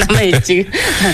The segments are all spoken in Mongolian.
намайг хэлчих.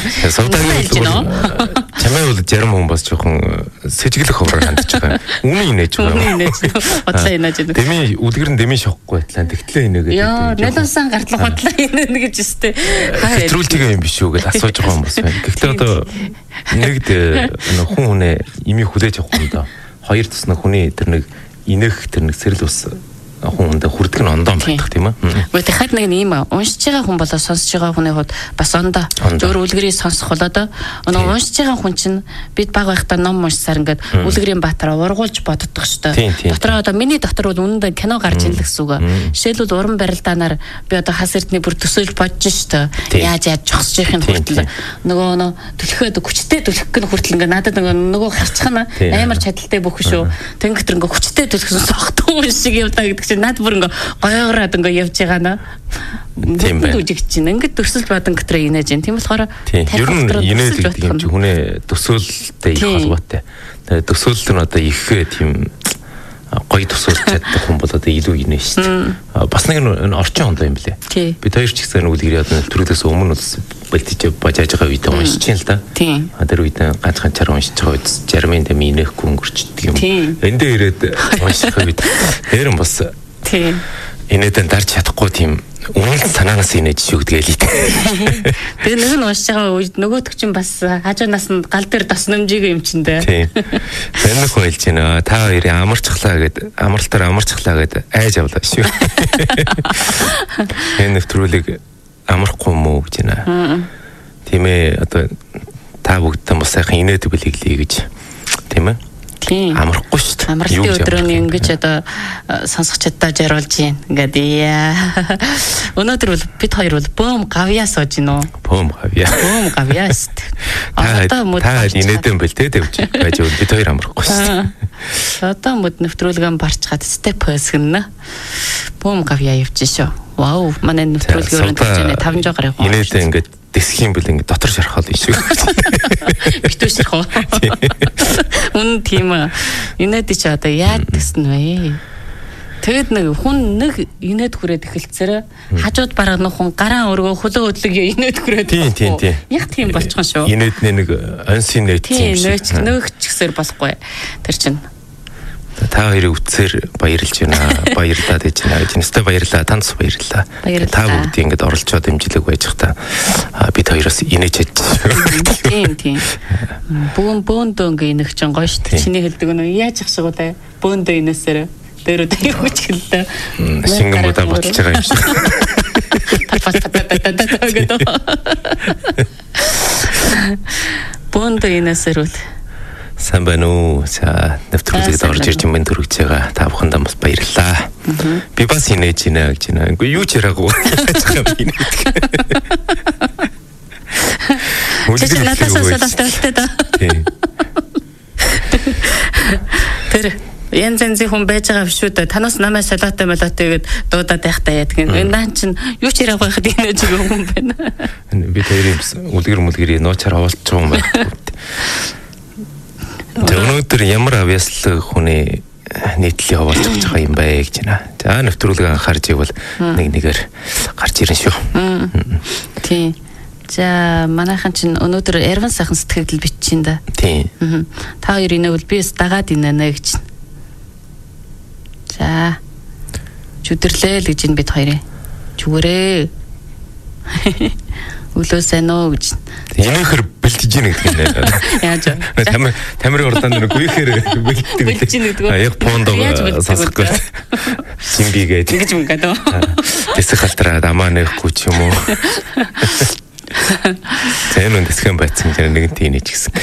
Чамайг бол зарим хүн бас жоохон сэжиглэх хувраар хандж байгаа. Үнэн инээж байгаа. Үнэн инээж. Бодлоо инээж. Дэмий үлгэр нь дэмий шохгүй байтлаа. Тэгтлээ инээгээд. Яа, налуусан гартлах бодлоо инээнэ гэж өстэй. Петролтигээ юм биш үү гэж асууж байгаа юм бас байна. Гэхдээ одоо нэгд хүн хүнээ имийг хүлээж авах юм да. Хоёр туснаа хүний тэр нэг инэх тэр нэг сэрэл ус хүнд хүрдэг нь ондоо байдаг тийм ээ. Гэхдээ дахиад нэг юм уншиж байгаа хүн болоо сонсож байгаа хүний хувьд бас ондоо. Зөвөр үлгэрийг сонсох болоод уншиж байгаа хүн чинь бид баг байхдаа ном уншсаар ингээд үлгэрийн баатараа ургуулж боддог шүү дээ. Дотроо одоо миний дотор бол үнэндээ кино гарч ийн л гэсэн үг. Жишээлбэл уран барилдаанаар би одоо хас эрдний бүр төсөөлж бодож шүү дээ. Яаж зогсож явахын хүртэл нөгөө төлөхөд хүчтэй төлөх гэн хүртэл ингээд надад нөгөө харчих нь амар чадaltaй бүх шүү. Тэнгэр ингээд хүчтэй төлөхсөн согтун шиг явдаа гэдэг над бүр ингээ гоёограад ингээ явж байгаа наа. Тийм байна. Үжигч чинь ингээд төсөлж бадан гэтрэ инээж юм. Тийм болохоор ер нь инээд гэдэг юм чи хүнээ төсөөлтэй их холбоотой. Тэгээд төсөөлөл нь одоо их тийм гоё төсөөлж чаддаг хүн бол одоо илүү инээ шүү дээ. Бас нэг орчин хондоо юм блэ. Бид хоёр ч гэсэн үлгэр яд нэвтрүүлээс өмнө бас бэлтэж бажааж байгаа үед уншиж чинь л да. Тэр үед ганцхан чар уншиж байгаа үед жармын дэм инээхгүй өнгөрчдөг юм. Эндээ ирээд унших үед нэрэн бас инээдэн дарж чадахгүй тийм үнэлт санаанаас инээж шүгдгээл. Тэгээ нэг нь уншиж байгаа үед нөгөөтг чинь бас хажуунаас нь гал дээр тосnomжиг юм чинь дээ. Тийм. Энэ хүн хэлж байна. Та хоёрын амарчглаа гэд амралтаар амарчглаа гэд айж авлаа шүү. Энэ нэвтрүүлэг амархгүй мүү гэж байна. Тийм ээ одоо та бүгдээ бас сайхан инээд билеглээ гэж. Тийм ээ. Амархгүй шүү дээ. Амралтын өдрөө ингэж одоо сонсох чаддаа жаруулж гин. Ингээд яа. Өнөөдөр бол бид хоёр бол бөөм гавьяа сууж гинөө. Бөөм гавьяа. Бөөм гавьяа шүү дээ. Та инээдэн бэлтэй тавьж байж бид хоёр амархгүй шүү дээ. Одоо мод нэвтрүүлгэн барчгаад степ хэсгэнэ. Бөөм гавьяа явж шүү. Вау, манай нэвтрүүлгээр энэ 500 гаруй. Инээдэн ингээд дэсхийн бэл ингээд дотор шархаад юм шиг. Битүү шархав. Үн тийм ээ. Инээд чи одоо яаж гэсэн вэ? Тэгэд нэг хүн нэг инээд хүрээд эхэлцээрээ хажууд бараг нэг хүн гараа өргөө хөлөө өдлөг инээд хүрээд. Тийм. Яг тийм болчихсон шүү. Инээд нэг онсын нээт юм шиг. Нөөгч гэсээр болохгүй. Тэр чинь та хоёрын үтсээр баярлж байна. Баярлалаа гэж байна. Жинстэй баярлалаа. Танц баярлалаа. Та бүгд ингэж оролцоод дэмжлэг байж та бид хоёроос инээж чадж. Тийм. Бөөндөө ингэ инэх чинь гоё шүү дээ. Чиний хэлдэг нь яаж ах шиг уу те. Бөөндөө инээсээр дээрөө даяг хүч хэллээ. Шингэмүүдээ баталж байгаа юм шиг. Бөөндөө инээсээр үл сайн байна уу? За нэвтрүүлэгт орж ирж юм төрөгж байгаа. Та бүхэндээ бас баярлалаа. Би бас инээж байна гэж байна. Үгүй юу ч яраагүй. Чи надаас асуулттай да. Тэр янз хүн байж байгаа биш үү? Танаас намайг солиотой гэдэг дуудаад байхдаа яадаг юм. Наа чин юу ч яраагүй хад инээж байгаа хүн байна. Би тэрийн үлгэр нуучаар хавуулж байгаа юм байна. Өнөөдөр ямар авьяаслаг хүний нийтлэлийг хавуулж байгаа юм бэ гэж байна. За нэвтрүүлэг анхаарч ивэл нэгээр гарч ирэн шүү. Тийм. За манайхан чинь өнөөдөр Эрван сайхан сэтгэгдэл бичиж да. Тийм. Та хоёр инэвэл би дагаад инэнэ гэж. За чүдэрлээ л гэж бид хоёрын. Чүгээрээ. Өглөө сайн уу гэж. Инээхэр бэлтэж ийн гэдэг юм. Яаж вэ? Тамирын урдаан нэг гүйхээр бэлтэж ийн гэдэг. Яг пондоо сонсохгүй. Симбигээд. Ингэж юм гадаа. Тэсэх халтраад амаа нэхгүй ч юм уу. Зэн үндэсгэн байцсан нэг тийнэж гисэн.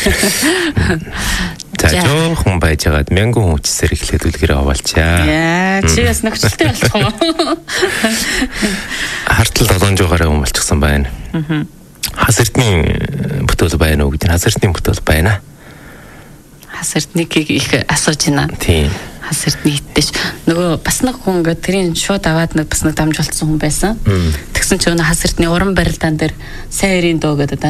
За жоохон байжгаад мянган хүн үчсээр эхлээд үлгэрээ аваалчаа. Яа, чи бас нөхцөлтэй болох юм уу? Хартал 700-аар юм болчихсон байна. Хас эрдний бүтээл байна уу гэж. Хас эрдний бүтээл байна. Хас эрднийг их асууж байна. Тийм. хас эрдний хиттэйш. Нөгөө бас нэг хүн ингээд тэрийн шууд аваад нэг бас нэг дамжуулсан хүн байсан. Тэгсэн чинь хас эрдний уран барилдаан дээр сайрын дуу гэдэг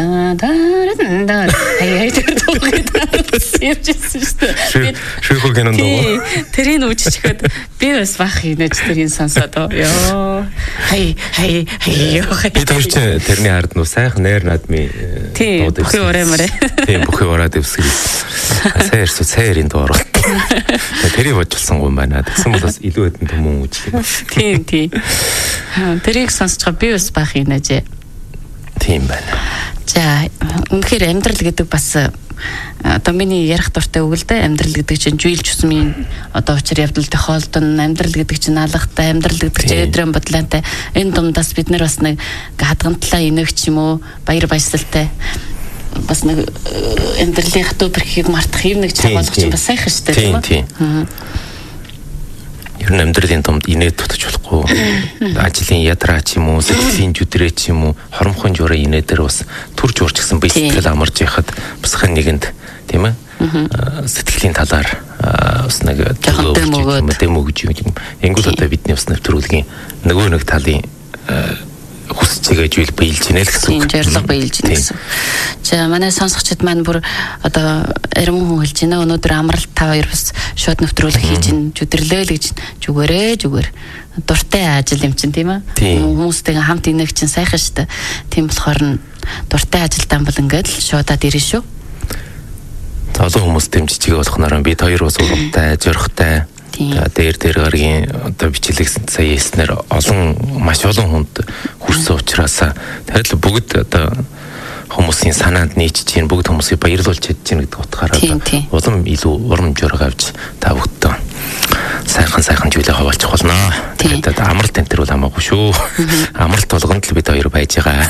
хаяа тэр дуугээд явжсэн шүү дээ. Шүүхүү гэнэ дуу. Тэрийг үжчихээд би бас бах хийнэж тэрийг сонсоод ёо. Хай. Би төрч тэрний ард нь сайхан нэр надми дууд. Бүхий урамарэ. Тийм бүхий ураад өвсгөл. Сайрын дуу орох. Тэрийг бодчихсон юм байна. Тэгсэн бол бас илүү хэдэн түмэн үжих. Тийм. Тэрийг сонсож байгаа би бас бах хийнэж. Тийм байна. За үнэхээр амьдрал гэдэг бас одоо миний ярих дуртай үг л дээ. Амьдрал гэдэг чинь жийлж усмын одоо учир явдалтай хоолдон, амьдрал гэдэг чинь алгатай, амьдрал гэдэг чинь эдрэн бодлоонтай. Энэ дундаас бид нар бас нэг хадгантлаа инэгч юм уу, баяр баясгалтай бас нэг амьдралын хатуу бэрхийг мартах юм нэг чагаалгач чинь бас сайхан шүү дээ, тийм үү? Ер нь амьдралын дунд инээд тутаж болохгүй. Ажлын ядраа ч юм уу, сэтгэлийн жүдрээ ч юм уу, хоромхон жураа инээдэр бас төрж уурч гэсэн бие сэтгэл амарж яхад басхан нэгэнд тийм ээ сэтгэлийн талаар бас нэг дэм өгж юм. Энгүүл одоо бидний бас нэвтрүүлгийн нөгөө нэг талын хүсцээгэж үйл биелж гинэ л гэсэн үг. Зорилго биелж гинэ гэсэн. За манай сонсогчид маань бүр одоо эрмэн хүн хэлж байна. Өнөөдөр амралт та хоёр бас шууд нэвтрүүлэг хийж ин жүдэрлээ л гэж зүгээр дуртай ажил юм чинь тийм ээ. Хүмүүстэйгээ хамт инег чинь сайхан шүү дээ. Тийм болохоор нь дуртай ажилтан бол ингээд л шуудаад ирнэ шүү. Олон хүмүүс дэмжиж болохноор бид хоёр бас урагтай, зоригтой. За дээр гаргийн одоо бичлэгсэн сая хэлснээр маш олон хүнд хүрсэн учраас тэгэхээр л бүгд одоо хүмүүсийн санаанд нийцж чинь бүгд хүмүүсийг баярлуулж чадж чинь гэдэг утгаараа улам илүү урам зориг авч та бүгдөө сайхан зүйлээ хаваалчих болно. Тэгээд амралт энэ төр бол хамаагүй шүү. Амралт болгонд л бид хоёр байж байгаа.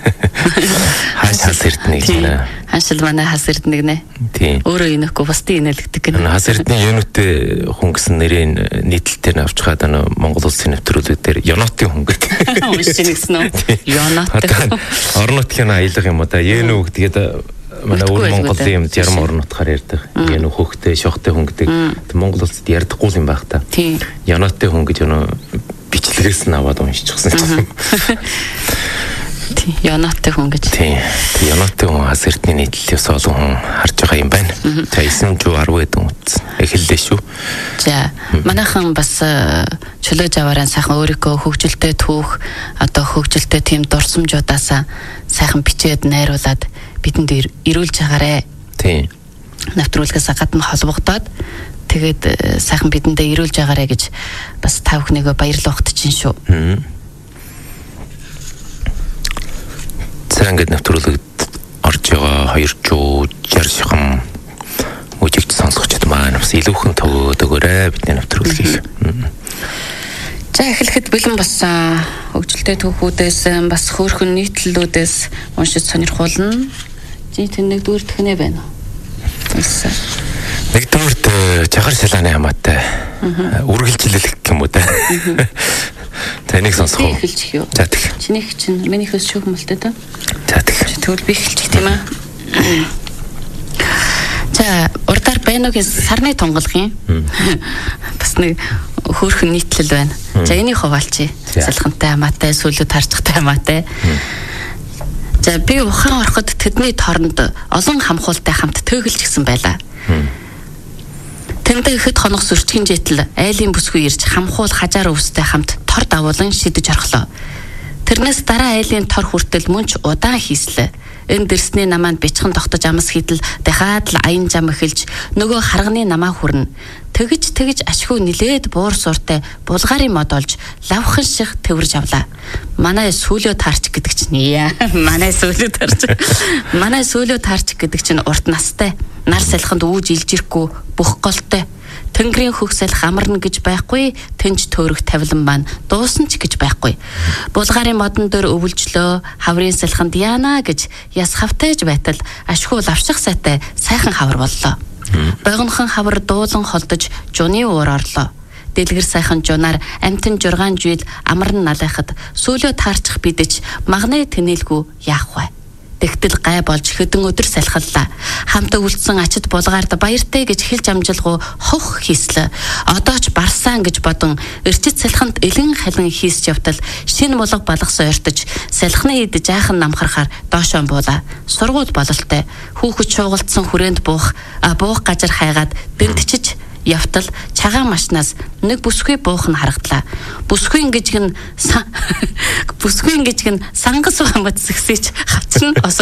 Хас эрдэнэ гэж нэ. Хашил манай хас эрдэнэ гинэ. Тийм. Өөрөө инэхгүй бусдын инээлгдэг гинэ. Хас эрдэнэ юунутэй хүн гэсэн нэрийн нийтлэлээр нь авч хаад Монгол улсын нэвтрүүлэг дээр Ёнотын хүн гэдэг. Уншиж нэгсэн үү? Ёнот. Орон нутгийн аялах юм уу да. Йэнүү гэдэг манай өөр Монголын ярам орон нутгаар ярьдаг. Йэнүү хөөхтэй, шохтой хүн гэдэг. Монгол улсад ярьдаггүй юм байх та. Тийм. Ёнотын хүн гэж бичлэгээс нь аваад уншчихсан. Тийм. Ёнотын хүн гэж. Тийм. Ёнотын хүн хас эрдний нийтлэлээс олон хүн харж байгаа юм байна. За 910 гэдэг үтс. Эхэллээ шүү. За манайхан бас чөлөөж аваараа сайхан өөрийнхөө хөгжилтэй түүх одоо хөгжилтэй тийм дурсамжуудаасаа сайхан бичээд найруулад бидэнд ирүүлж байгаарэ. Тийм. Нэвтрүүлгээс гадна холбогдоод тэгээд сайхан бидэндээ ирүүлж байгаарэ гэж бас та бүхнийгөө баярлуулахт чинь шүү. За ингээд нэвтрүүлэгт орж байгаа 260 шахам үжигч сонсогчд маань бас илүүхэн төгөөд өгөөрэй бидний нэвтрүүлгийг. За эхлэхэд бэлэн болсон хөгжилтэй түүхүүдээс бас хөөрхөн нийтлэлүүдээс уншиж сонирхуулна. Чи тэн нэгдүгээр тхнээ байна уу? Нэгдүгээрт чахар шалааны хамаатай үргэлжлэлэх юм уу та. Таныг сонсох уу? Эхэлчих юу? За тэг. Чинийх чинь минийхээс шүүх мөлтэй та. За тэг. Тэгвэл би эхэлчих тийм ээ. За урдаар байногийн сарны тунгалгын бас нэг хөөрхөн нийтлэл байна. За энийг хуваалчи. Салхантай хамаатай, сүүлүүд харцгатай хамаатай. За би ухаан ороход тэдний тооронд олон хамхуултай хамт төөглж гисэн байлаа. Тэндээ ихэд хоног сүрчгийн житл айлын бүсгүй ирж хамхуул хажаар өвстэй хамт тор давуулан шидэж орхлоо. Тэрнээс дараа айлын тор хүртэл мөнч удаан хийслээ. Энэ дэрсний намаанд бичхэн тогтож амс хідэл дахиад л аян зам эхэлж нөгөө харганы намаа хүрнэ. Тэгж ашгүй нилээд буур сууртай булгаарын мод олж лавхан шиг төвөрж авлаа. Манай сүүлөө таарч гэдэг чинь манай сүүлөө таарч гэдэг чинь урт настай. Нар салханд үүж илжирэхгүй бүх голтой. Тэнгэрийн хөх салхи амарна гэж байхгүй, тэнж төөрөх тавилан маань дуусан ч гэж байхгүй. Булгаарын модон дээр өвөлжлөө, хаврын салхинд яана гэж яс хавтайж байтал ашгүй лавших сайтай сайхан хавар боллоо. Богинохон хавар дуулан холдож жуны уур орлоо. Дэлгэр сайхан жунаар амтэн жургаан жийл амарн налайхад сүүлөө таарчих бидэж магнаа тэнэлгүй яах вэ? тэгтэл гай болж хөдөн өдөр салхаллаа. Хамтаа үлдсэн ачид булгаард баяртай гэж хэлж амжилгуу хох хийслээ. Одоо ч барсаан гэж бодон эрчит салхинд элен халин хийсч явтал шинэ булга балгасан ойртож салхины ид жаахан намхарахаар доошоо буула. Сургууль бололтой. Хүүхэд шуугалтсан хүрээнд буух газар хайгаад дэндчиж явтал цагаан машинаас нэг бүсгүй буух нь харагдлаа. Бүсгүй ингэж гэн сангас хамгац сэгсэж хачин